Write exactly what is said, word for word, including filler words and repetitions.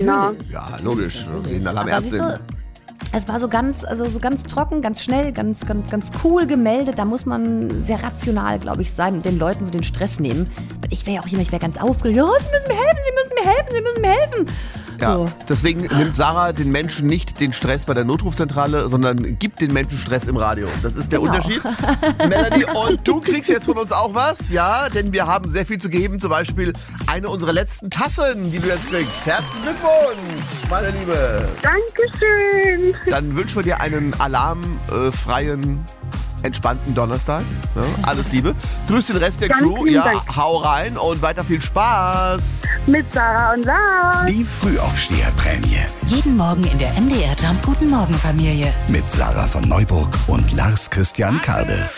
genau. Ja, logisch. Wir reden alle am Aber siehst Ärztin. du, es war so ganz, also so ganz trocken, ganz schnell, ganz, ganz, ganz cool gemeldet. Da muss man sehr rational, glaube ich, sein und den Leuten so den Stress nehmen. Ich wäre ja auch jemand, ich wäre ganz aufgeregt. Ja, Sie müssen mir helfen, Sie müssen mir helfen, Sie müssen mir helfen. Ja, So. deswegen nimmt Sarah den Menschen nicht den Stress bei der Notrufzentrale, sondern gibt den Menschen Stress im Radio. Das ist der Genau. Unterschied. Melanie, und du kriegst jetzt von uns auch was, ja, denn wir haben sehr viel zu geben. Zum Beispiel eine unserer letzten Tassen, die du jetzt kriegst. Herzlichen Glückwunsch, meine Liebe. Dankeschön. Dann wünschen wir dir einen alarmfreien, entspannten Donnerstag. Ja, alles Liebe. Grüß den Rest der Ganz Crew. lieben Ja, Dank. hau rein und weiter viel Spaß. Mit Sarah und Lars. Die Frühaufsteherprämie. Jeden Morgen in der M D R Jump Guten Morgen Familie. Mit Sarah von Neuburg und Lars Christian Kade.